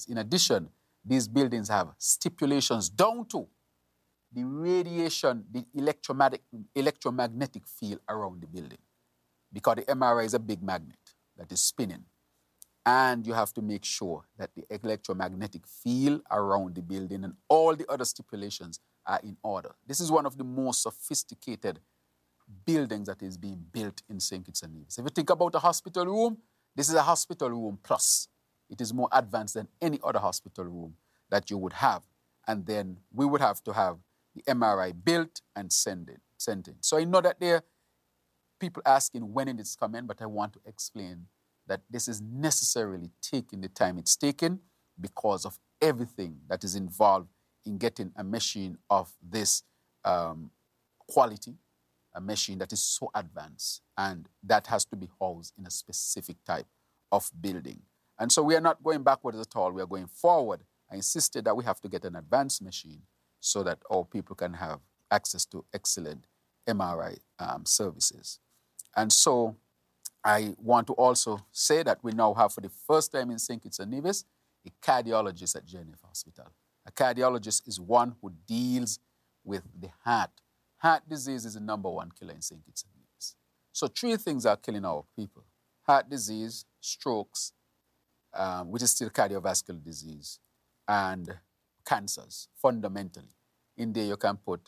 facilities. In addition, these buildings have stipulations down to the radiation, the electromagnetic field around the building. Because the MRI is a big magnet that is spinning. And you have to make sure that the electromagnetic field around the building and all the other stipulations are in order. This is one of the most sophisticated buildings that is being built in St. Kitts and Nevis. If you think about a hospital room, this is a hospital room plus. It is more advanced than any other hospital room that you would have. And then we would have to have the MRI built and sent in. So I know that there are people asking when it is coming, but I want to explain that this is necessarily taking the time it's taken because of everything that is involved in getting a machine of this quality, a machine that is so advanced, and that has to be housed in a specific type of building. And so we are not going backwards at all, we are going forward. I insisted that we have to get an advanced machine so that all people can have access to excellent MRI services. And so I want to also say that we now have, for the first time in St. Kitts and Nevis, a cardiologist at JNF Hospital. A cardiologist is one who deals with the heart. Heart disease is the #1 killer in St. Kitts and Nevis. So 3 things are killing our people: heart disease, strokes, which is still cardiovascular disease, and cancers, fundamentally. In there you can put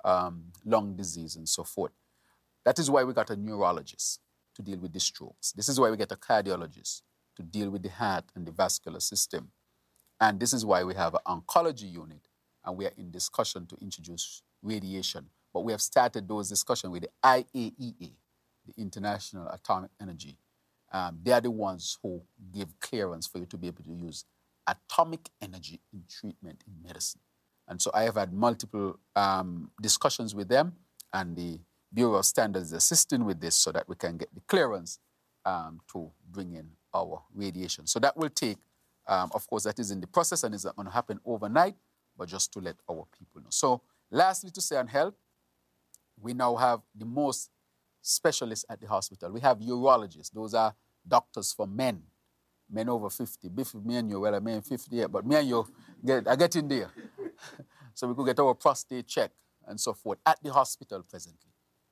lung disease and so forth. That is why we got a neurologist to deal with the strokes. This is why we get a cardiologist to deal with the heart and the vascular system. And this is why we have an oncology unit, and we are in discussion to introduce radiation. But we have started those discussions with the IAEA, the International Atomic Energy. They are the ones who give clearance for you to be able to use atomic energy in treatment in medicine. And so I have had multiple discussions with them, and the Bureau of Standards is assisting with this so that we can get the clearance to bring in our radiation. So that will take, of course, that is in the process and is not going to happen overnight, but just to let our people know. So lastly, to say on health, we now have the most specialists at the hospital. We have urologists. Those are doctors for men over 50. Me and you, well, I'm 50 yet, but me and you, I get in there. So we could get our prostate checked and so forth at the hospital presently.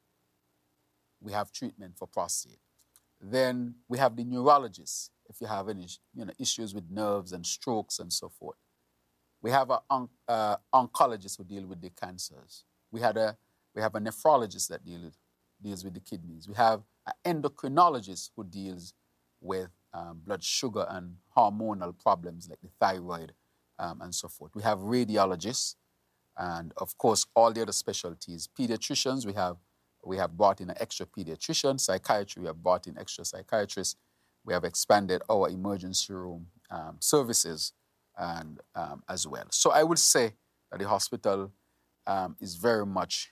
We have treatment for prostate. Then we have the neurologists, if you have any issues with nerves and strokes and so forth. We have an oncologist who deal with the cancers. We have a nephrologist that deals with the kidneys. We have an endocrinologist who deals with blood sugar and hormonal problems like the thyroid and so forth. We have radiologists and, of course, all the other specialties. Pediatricians, we have brought in an extra pediatrician. Psychiatry, we have brought in extra psychiatrists. We have expanded our emergency room services and as well. So I would say that the hospital is very much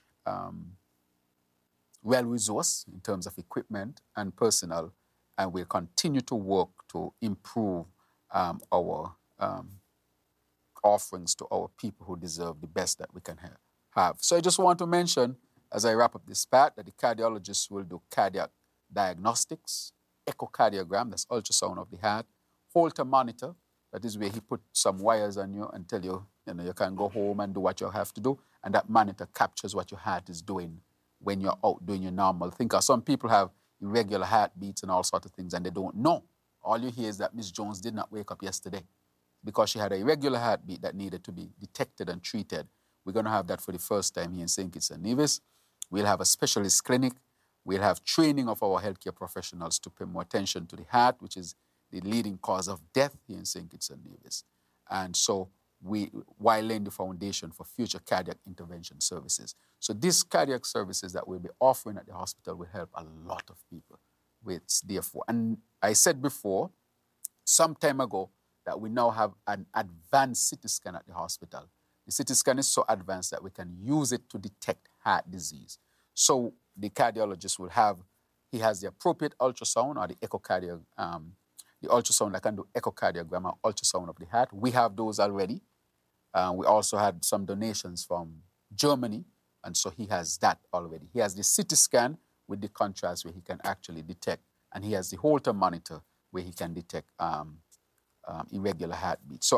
well-resourced in terms of equipment and personnel, and we'll continue to work to improve our offerings to our people who deserve the best that we can have. So I just want to mention, as I wrap up this part, that the cardiologists will do cardiac diagnostics, echocardiogram, that's ultrasound of the heart, Holter monitor, that is where he put some wires on you and tell you, you can go home and do what you have to do, and that monitor captures what your heart is doing when you're out doing your normal thing. Because some people have irregular heartbeats and all sorts of things, and they don't know. All you hear is that Miss Jones did not wake up yesterday because she had a irregular heartbeat that needed to be detected and treated. We're going to have that for the first time here in St. Kitts and Nevis. We'll have a specialist clinic. We'll have training of our healthcare professionals to pay more attention to the heart, which is the leading cause of death here in St. Kitts and Nevis. And so while laying the foundation for future cardiac intervention services. So these cardiac services that we'll be offering at the hospital will help a lot of people with therefore. And I said before, some time ago, that we now have an advanced CT scan at the hospital. The CT scan is so advanced that we can use it to detect heart disease. So the cardiologist he has the appropriate ultrasound or the echocardiogram, the ultrasound that can do echocardiogram or ultrasound of the heart. We have those already. We also had some donations from Germany, and so he has that already. He has the CT scan with the contrast where he can actually detect, and he has the Holter monitor where he can detect irregular heartbeat. So